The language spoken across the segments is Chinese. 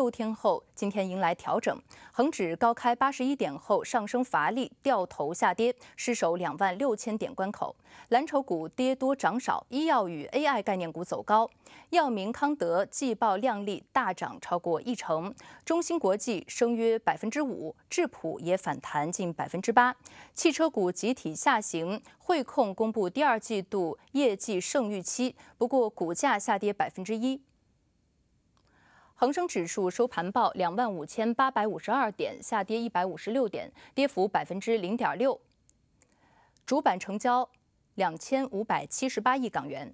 6天后，今天迎来调整，恒指高开81点后上升乏力，掉头下跌，失守26000点关口。蓝筹股跌多涨少，医药与 AI 概念股走高，药明康德季报亮丽，大涨超过1成，中芯国际升约5%，智普也反弹近8%。汽车股集体下行，汇控公布第2季度业绩胜预期，不过股价下跌1%。恒生指数收盘报25852点，下跌156点，跌幅0.6%。主板成交2578亿港元。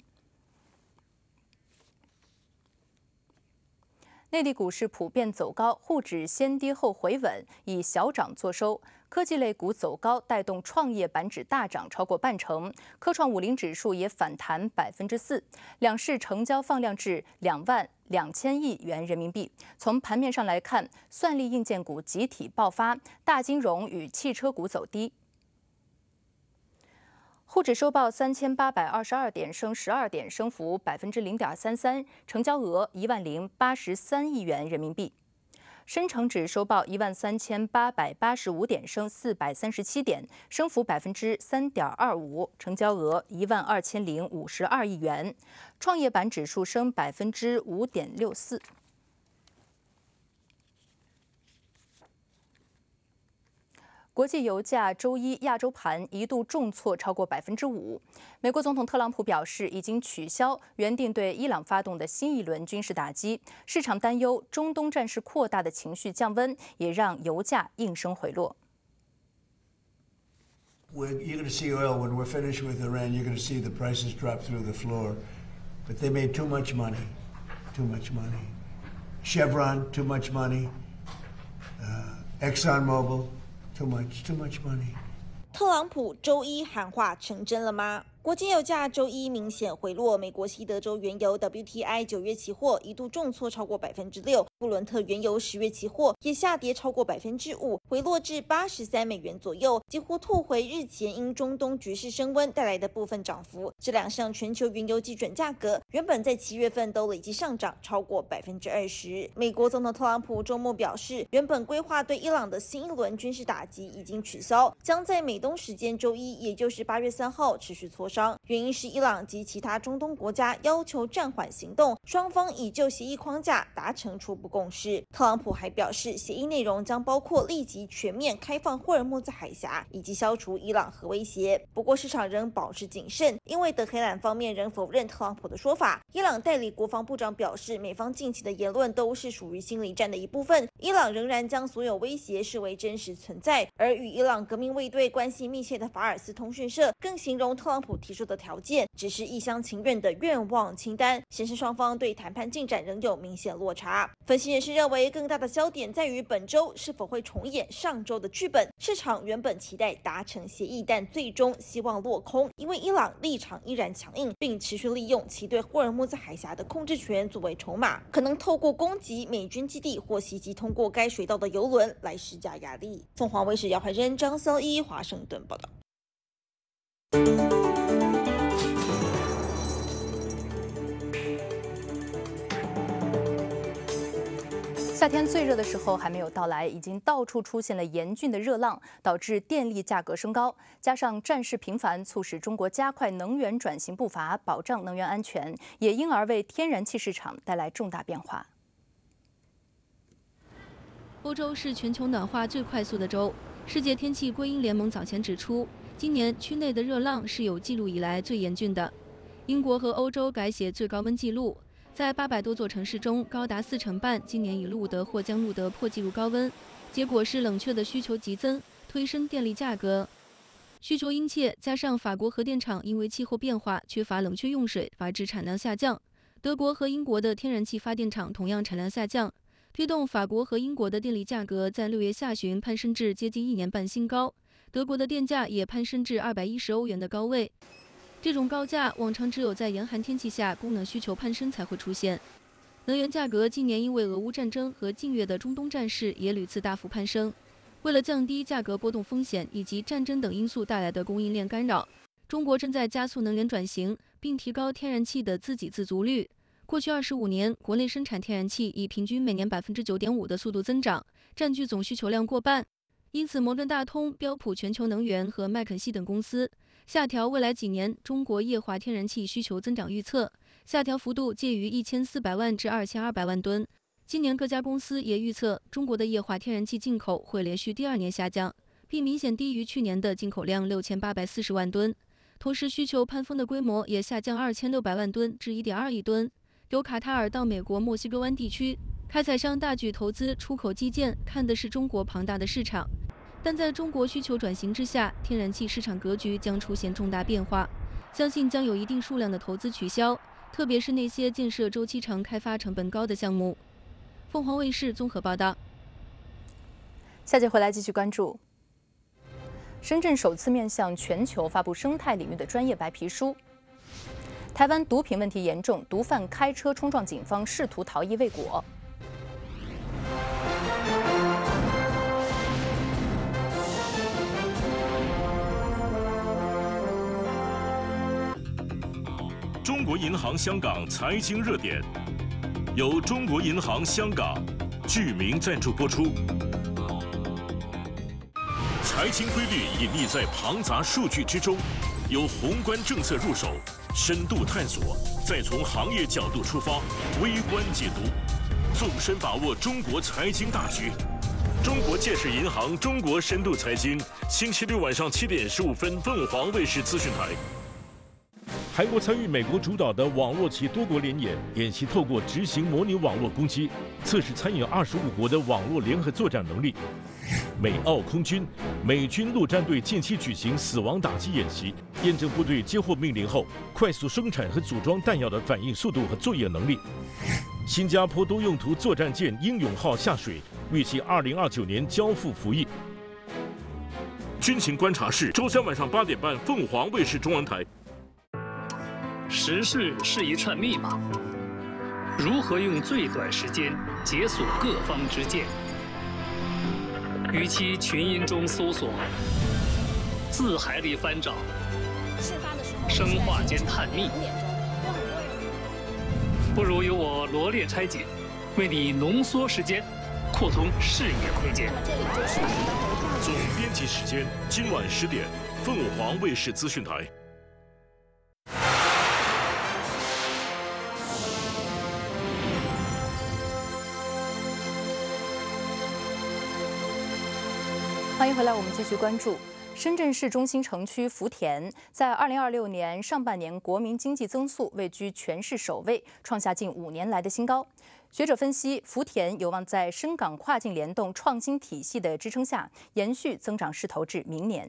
内地股市普遍走高，沪指先跌后回稳，以小涨作收。科技类股走高，带动创业板指大涨超过半成，科创50指数也反弹4%。两市成交放量至22000亿元人民币。从盘面上来看，算力硬件股集体爆发，大金融与汽车股走低。沪指收报3822点，升12点，升幅0.33%，成交额10083亿元人民币。深成指收报13885点，升437点，升幅3.25%，成交额12052亿元。创业板指数升5.64%。国际油价周一亚洲盘一度重挫超过5%。美国总统特朗普表示，已经取消原定对伊朗发动的新一轮军事打击。市场担忧中东战事扩大的情绪降温，也让油价应声回落。 You're going to see oil when we're finished with Iran. You're going to see the prices drop through the floor. But they made too much money. Chevron, too much money. ExxonMobil. Too much money. 特朗普周一喊话成真了吗？国际油价周一明显回落，美国西德州原油 WTI 9月期货一度重挫超过6%，布伦特原油10月期货也下跌超过5%，回落至83美元左右，几乎吐回日前因中东局势升温带来的部分涨幅。这两项全球原油基准价格原本在7月份都累计上涨超过20%。美国总统特朗普周末表示，原本规划对伊朗的新一轮军事打击已经取消，将在美东时间周一，也就是8月3号持续磋商。原因是伊朗及其他中东国家要求暂缓行动，双方已就协议框架达成初步共识。特朗普还表示，协议内容将包括立即全面开放霍尔木兹海峡，以及消除伊朗核威胁。不过市场仍保持谨慎，因为德黑兰方面仍否认特朗普的说法。伊朗代理国防部长表示，美方近期的言论都是属于心理战的一部分，伊朗仍然将所有威胁视为真实存在。而与伊朗革命卫队关系密切的法尔斯通讯社更形容特朗普提出的条件只是一厢情愿的愿望清单，显示双方对谈判进展仍有明显落差。分析人士认为，更大的焦点在于本周是否会重演上周的剧本。市场原本期待达成协议，但最终希望落空，因为伊朗立场依然强硬，并持续利用其对霍尔木兹海峡的控制权作为筹码，可能透过攻击美军基地或袭击通过该水道的油轮来施加压力。凤凰卫视姚怀珍、张潇一华盛顿报道。 夏天最热的时候还没有到来，已经到处出现了严峻的热浪，导致电力价格升高。加上战事频繁，促使中国加快能源转型步伐，保障能源安全，也因而为天然气市场带来重大变化。 欧洲是全球暖化最快速的州。世界天气归因联盟早前指出，今年区内的热浪是有记录以来最严峻的。英国和欧洲改写最高温纪录。在800多座城市中，高达40%半今年已录得或将录得破纪录高温，结果是冷却的需求急增，推升电力价格。需求殷切，加上法国核电厂因为气候变化缺乏冷却用水，导致产量下降。德国和英国的天然气发电厂同样产量下降，推动法国和英国的电力价格在6月下旬攀升至接近1年半新高。德国的电价也攀升至210欧元的高位。这种高价往常只有在严寒天气下供能需求攀升才会出现。能源价格今年因为俄乌战争和近月的中东战事也屡次大幅攀升。为了降低价格波动风险以及战争等因素带来的供应链干扰，中国正在加速能源转型，并提高天然气的自给自足率。 过去25年，国内生产天然气以平均每年9.5%的速度增长，占据总需求量过半。因此，摩根大通、标普全球能源和麦肯锡等公司下调未来几年中国液化天然气需求增长预测，下调幅度介于1400万至2200万吨。今年各家公司也预测，中国的液化天然气进口会连续第2年下降，并明显低于去年的进口量6840万吨。同时，需求攀峰的规模也下降2600万吨至1.2亿吨。由卡塔尔到美国墨西哥湾地区，开采商大举投资出口基建，看的是中国庞大的市场。但在中国需求转型之下，天然气市场格局将出现重大变化，相信将有一定数量的投资取消，特别是那些建设周期长、开发成本高的项目。凤凰卫视综合报道。 下节回来继续关注。深圳首次面向全球发布生态领域的专业白皮书。台湾毒品问题严重，毒贩开车冲撞警方，试图逃逸未果。 中国银行香港财经热点，由中国银行香港巨名赞助播出。财经规律隐匿在庞杂数据之中，由宏观政策入手，深度探索，再从行业角度出发，微观解读，纵深把握中国财经大局。中国建设银行中国深度财经，星期六晚上7点15分，凤凰卫视资讯台。韩国参与美国主导的网络及多国联演，演习透过执行模拟网络攻击，测试参与25国的网络联合作战能力。美澳空军、美军陆战队近期举行死亡打击演习，验证部队接获命令后快速生产和组装弹药的反应速度和作业能力。新加坡多用途作战舰英勇号下水，预计2029年交付服役。军情观察室，周3晚上8点半，凤凰卫视中文台。 时事是一串密码，如何用最短时间解锁各方之见？与其群音中搜索，字海里翻找，生化间探秘，不如由我罗列拆解，为你浓缩时间，扩通视野空间。 总编辑时间今晚10点，凤凰卫视资讯台。 欢迎回来，我们继续关注深圳市中心城区福田，在2026年上半年国民经济增速位居全市首位，创下近5年来的新高。学者分析，福田有望在深港跨境联动创新体系的支撑下，延续增长势头至明年。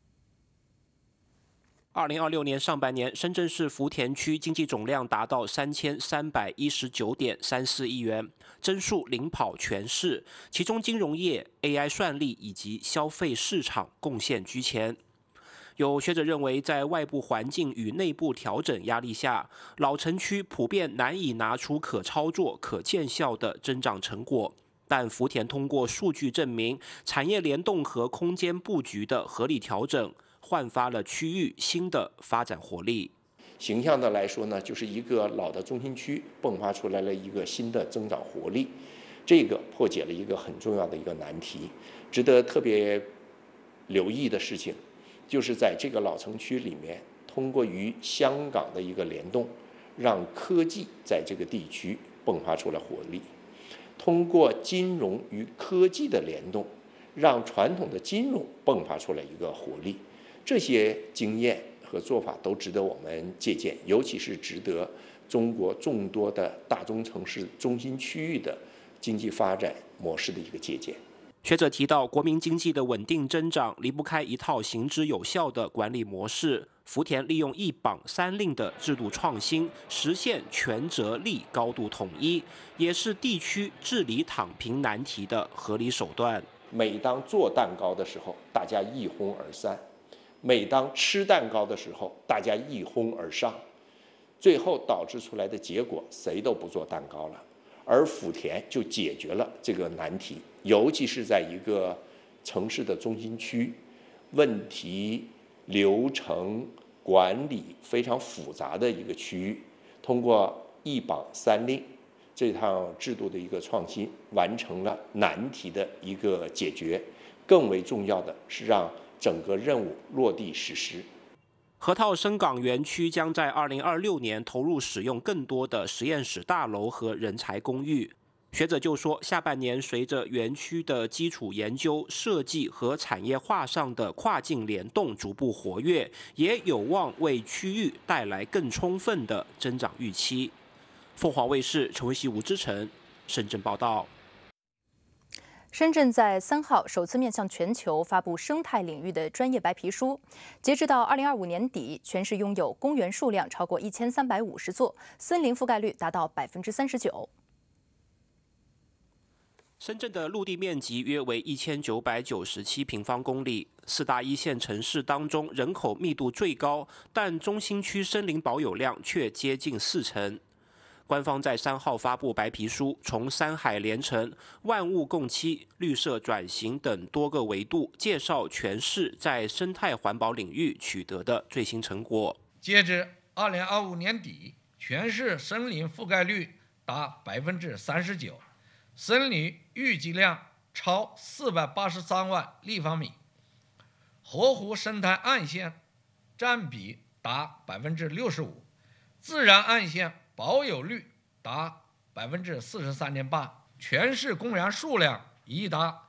2026年上半年，深圳市福田区经济总量达到3319.34亿元，增速领跑全市，其中金融业、AI 算力以及消费市场贡献居前。有学者认为，在外部环境与内部调整压力下，老城区普遍难以拿出可操作、可见效的增长成果。但福田通过数据证明，产业联动和空间布局的合理调整，焕发了区域新的发展活力。 形象的来说呢，就是一个老的中心区迸发出来了一个新的增长活力，这个破解了一个很重要的一个难题。值得特别留意的事情，就是在这个老城区里面，通过与香港的一个联动，让科技在这个地区迸发出了活力；通过金融与科技的联动，让传统的金融迸发出来一个活力。这些经验和做法都值得我们借鉴，尤其是值得中国众多的大中城市中心区域的经济发展模式的一个借鉴。 学者提到，国民经济的稳定增长离不开一套行之有效的管理模式。福田利用一绑三令的制度创新，实现权责力高度统一，也是地区治理躺平难题的合理手段。 每当做蛋糕的时候，大家一哄而散；每当吃蛋糕的时候，大家一哄而上，最后导致出来的结果，谁都不做蛋糕了。而福田就解决了这个难题，尤其是在一个城市的中心区，问题、流程、管理非常复杂的一个区域，通过一绑三令这套制度的一个创新，完成了难题的一个解决。更为重要的是让整个任务落地实施。 河套深港园区将在2026年投入使用更多的实验室大楼和人才公寓。学者就说，下半年随着园区的基础研究、设计和产业化上的跨境联动逐步活跃，也有望为区域带来更充分的增长预期。凤凰卫视陈文熙、吴之成深圳报道。 深圳在3号首次面向全球发布生态领域的专业白皮书。截至到2025年底，全市拥有公园数量超过1350座，森林覆盖率达到39%。 深圳的陆地面积约为1997平方公里，4大一线城市当中人口密度最高，但中心区森林保有量却接近40%。官方在3号发布白皮书，从山海连城、万物共栖、绿色转型等多个维度介绍全市在生态环保领域取得的最新成果。 截至2025年底，全市森林覆盖率达39%，森林预计量超483万立方米，河湖生态岸线占比达65%，自然岸线保有率达43.8%，全市公园数量已达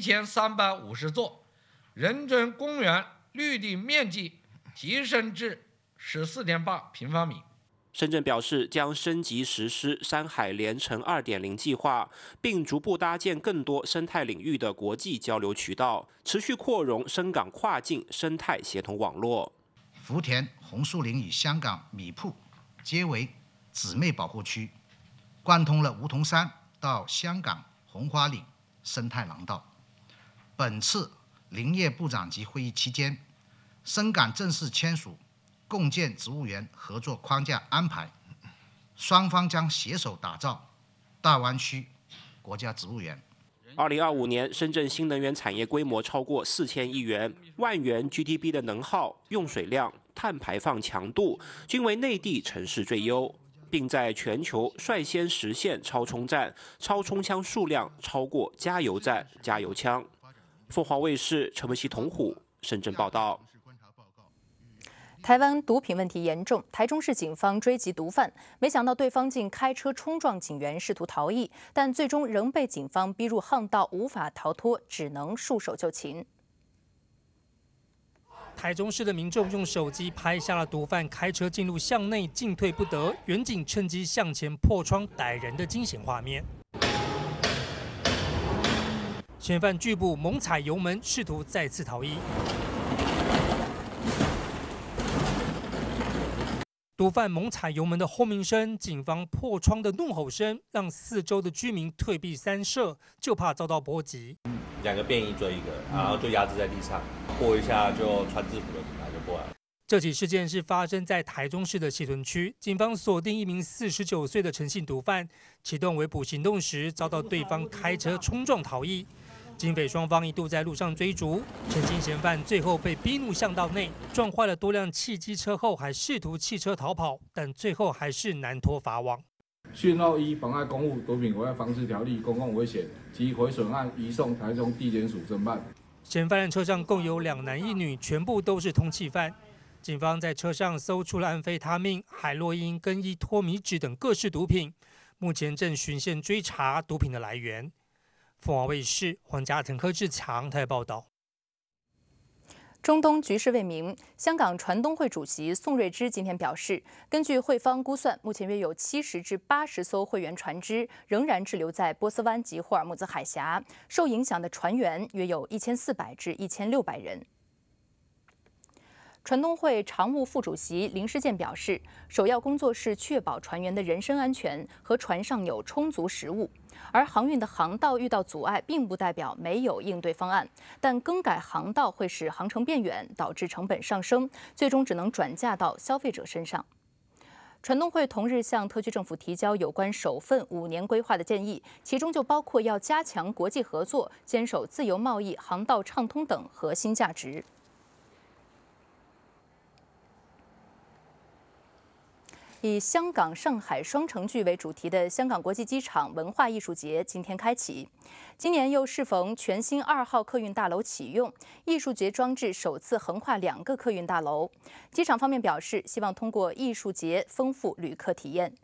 1350座，人均公园绿地面积提升至14.8平方米。 深圳表示将升级实施山海连城2.0计划，并逐步搭建更多生态领域的国际交流渠道，持续扩容深港跨境生态协同网络。 福田红树林与香港米埔皆为姊妹保护区，贯通了梧桐山到香港红花岭生态廊道。本次林业部长级会议期间，深港正式签署共建植物园合作框架安排，双方将携手打造大湾区国家植物园。 2025年，深圳新能源产业规模超过4000亿元，万元 GDP 的能耗、用水量、碳排放强度均为内地城市最优，并在全球率先实现超充站、超充枪数量超过加油站、加油枪。凤凰卫视陈文熙、童虎深圳报道。 台湾毒品问题严重，台中市警方追缉毒贩，没想到对方竟开车冲撞警员，试图逃逸，但最终仍被警方逼入巷道，无法逃脱，只能束手就擒。 台中市的民众用手机拍下了毒贩开车进入巷内，进退不得，远警趁机向前破窗逮人的惊险画面。嫌犯拒捕，猛踩油门，试图再次逃逸。毒贩猛踩油门的轰鸣声，警方破窗的怒吼声，让四周的居民退避三舍，就怕遭到波及。 2个便衣追一个，然后就压制在地上，过一下就穿制服的警察就过来了。 这起事件是发生在台中市的西屯区，警方锁定一名49岁的陈姓毒贩，启动围捕行动时，遭到对方开车冲撞逃逸。警匪双方一度在路上追逐，陈姓嫌犯最后被逼入巷道内，撞坏了多辆汽机车后，还试图弃车逃跑，但最后还是难脱法网。 讯号1妨碍公务毒品危害防治条例公共危险及毁损案移送台中地检署侦办。 嫌犯的车上共有2男1女，全部都是通缉犯。警方在车上搜出了安非他命、海洛因、跟依托米酯等各式毒品，目前正循线追查毒品的来源。凤凰卫视黄家腾、柯志强台报道。 中东局势未明，香港船东会主席宋瑞芝今天表示，根据会方估算，目前约有70至80艘会员船只仍然滞留在波斯湾及霍尔木兹海峡，受影响的船员约有1400至1600人。船东会常务副主席林世健表示，首要工作是确保船员的人身安全和船上有充足食物。而航运的航道遇到阻碍，并不代表没有应对方案，但更改航道会使航程变远，导致成本上升，最终只能转嫁到消费者身上。船东会同日向特区政府提交有关首份5年规划的建议，其中就包括要加强国际合作，坚守自由贸易、航道畅通等核心价值。 以香港、上海双城剧为主题的香港国际机场文化艺术节今天开启。今年又适逢全新2号客运大楼启用，艺术节装置首次横跨2个客运大楼。机场方面表示，希望通过艺术节丰富旅客体验。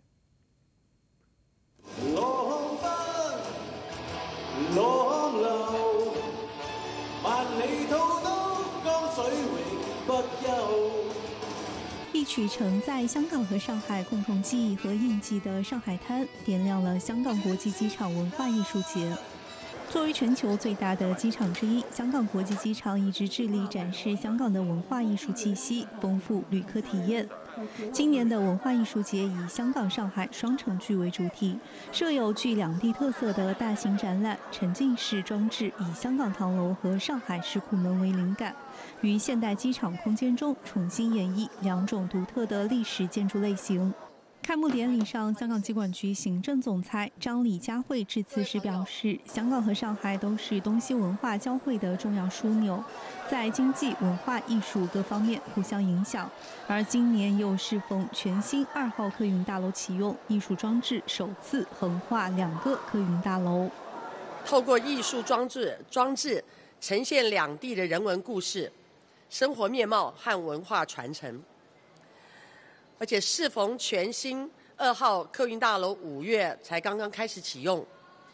一曲承载香港和上海共同记忆和印记的上海滩，点亮了香港国际机场文化艺术节。作为全球最大的机场之一，香港国际机场一直致力展示香港的文化艺术气息，丰富旅客体验。今年的文化艺术节以香港、上海双城剧为主题，设有具两地特色的大型展览，沉浸式装置以香港唐楼和上海石库门为灵感，于现代机场空间中重新演绎2种独特的历史建筑类型。开幕典礼上，香港机管局行政总裁张李佳慧致辞时表示，香港和上海都是东西文化交汇的重要枢纽，在经济、文化艺术各方面互相影响。而今年又适逢全新2号客运大楼启用，艺术装置首次横跨2个客运大楼。 透过艺术装置呈现两地的人文故事、生活面貌和文化传承。而且适逢全新2号客运大楼5月才刚刚开始启用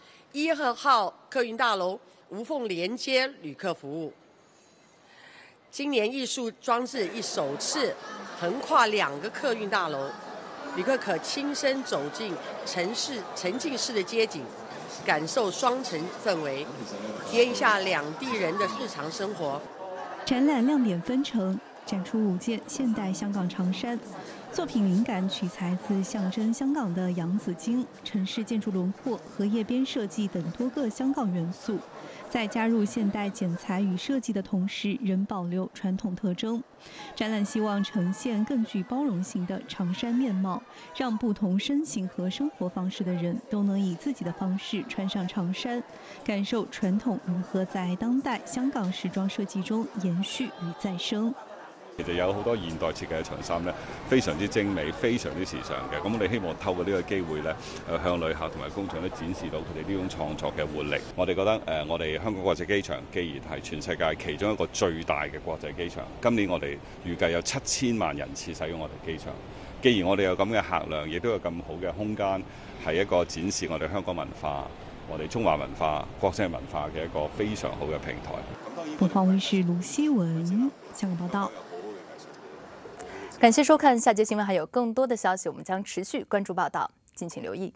，1号客运大楼无缝连接旅客服务。今年艺术装置亦首次横跨2个客运大楼，旅客可亲身走进沉浸式的街景，感受双城氛围，体验一下两地人的日常生活。 展览亮点纷呈，展出5件现代香港长衫。作品灵感取材自象征香港的洋紫荆、城市建筑轮廓和夜边设计等多个香港元素，在加入现代剪裁与设计的同时，仍保留传统特征。展览希望呈现更具包容性的长衫面貌，让不同身形和生活方式的人都能以自己的方式穿上长衫，感受传统如何在當代香港時裝設計中延續與再生。 其實有好多現代設計嘅長衫咧，非常之精美，非常之時尚嘅。咁我哋希望透過呢個機會咧，向旅客同埋工廠咧展示到佢哋呢種創作嘅活力。我哋覺得我哋香港國際機場既然係全世界其中一個最大嘅國際機場，今年我哋預計有7000萬人次使用我哋機場。既然我哋有咁嘅客量，亦都有咁好嘅空間，係一個展示我哋香港文化、我哋中華文化、國際文化嘅一個非常好嘅平台。 凤凰卫視盧希文香港報道。 感谢收看，下节新闻还有更多的消息，我们将持续关注报道，敬请留意。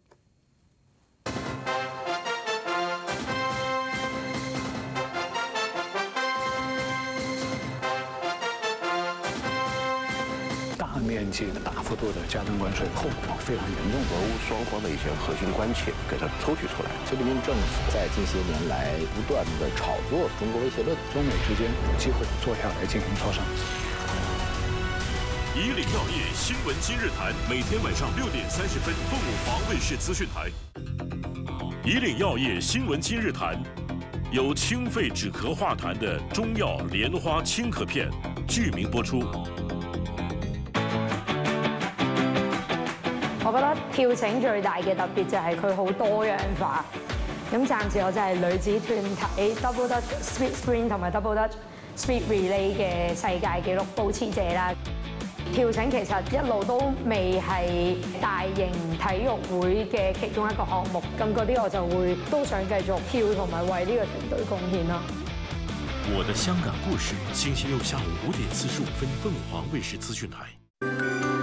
大面积的、大幅度的加征关税，后果非常严重。 俄乌双方的一些核心关切给它抽取出来。 菲律宾政府在近些年来不断的炒作中国威胁论， 中美之间有机会坐下来进行磋商。 以岭药业新闻今日谈，每天晚上6点30分，凤凰卫视资讯台。以岭药业新闻今日谈，有清肺止咳化痰的中药莲花清咳片，剧名播出。 我覺得跳繩最大嘅特別就係佢好多樣化。咁暫時我就係女子團體 Double Dutch Speed Sprint 同埋 Double Dutch Speed Relay 嘅世界紀錄保持者啦。跳繩其實一路都未係大型體育會嘅其中一個項目，咁嗰啲我就會都想繼續跳同埋為呢個團隊貢獻啦。 我的香港故事，星期六下午5點45分，鳳凰衛視資訊台。